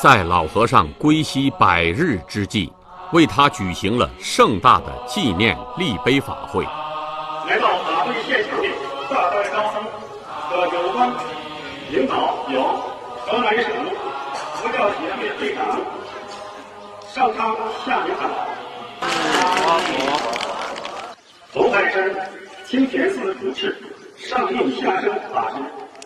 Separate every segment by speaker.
Speaker 1: 在老和尚归西100日之际，为他举行了盛大的纪念立碑法会。
Speaker 2: 来到法会现场的大代高僧和有关领导有河南省佛教协会会长上苍下明长，红海山清田寺主持上应下生法师，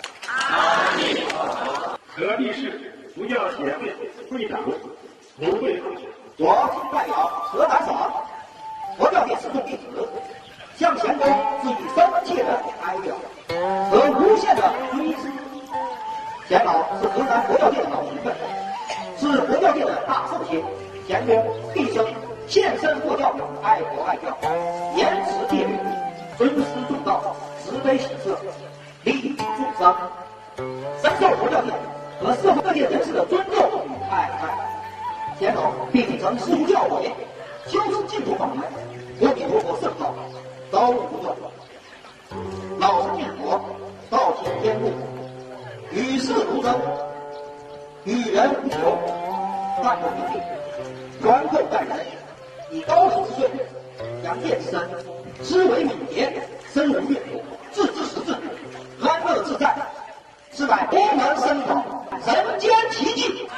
Speaker 2: 河地市佛教协会会长卢慧凤，
Speaker 3: 我代表河南省佛教界四众弟子，向前公致以深切的哀悼和无限的追思。钱老是河南佛教界的老前辈，是佛教界的大圣贤。钱公毕生献身佛教，爱国爱教，严持戒律，尊师重道，慈悲喜舍，利益众生，深受佛教界和社会各界人士的尊重与爱戴。钱老并继承师父教诲，修持净土法门，阿弥陀佛圣道，遭遇不断。老生念佛，道行天路，与世无争，与人无求，万不名利，宽厚待人，以高10岁，扬见之身，思维敏捷，身如月火，自知识字，安乐自在，是乃功能深广，人间奇迹。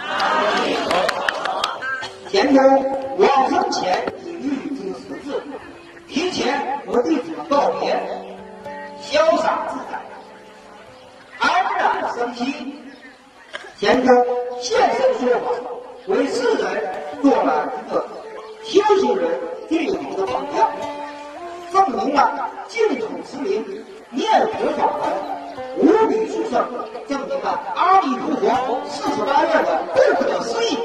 Speaker 3: 钱公往生前已预知时至，提前和弟子们告别，潇洒自在，安然生息。钱公现身说法，为世人做了一个修行人最好的榜样，证明了净土持名念佛法门无比殊胜，证明了阿弥陀佛48愿的不可思议。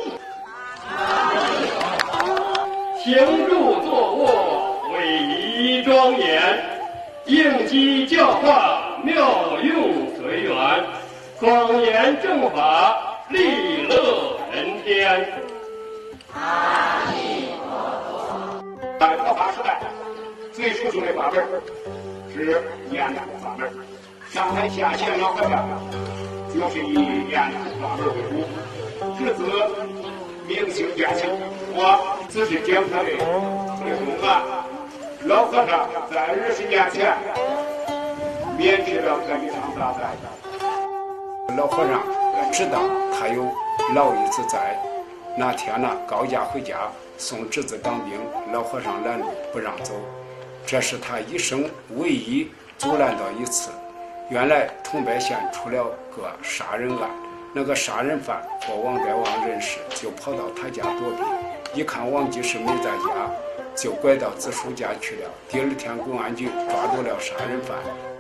Speaker 2: 行住坐卧，伟仪庄严，应机教化，妙用随缘，广言正法，利乐人天。阿弥陀佛。在佛法时代，最殊胜的法门是念佛法门。上台下线老和尚就是以念佛法门为主，至此明心见性。我只是讲他的内容啊。老和尚在20年前免去了这一场大灾。
Speaker 4: 老和尚知道他有老一子在，那天呢高家回家送侄子当兵，老和尚拦路不让走，这是他一生唯一阻拦到一次。原来桐柏县出了个杀人案，那个杀人犯和王代王认识，就跑到他家躲避，一看王济世没在家，就拐到子叔家去了。第2天公安局抓住了杀人犯，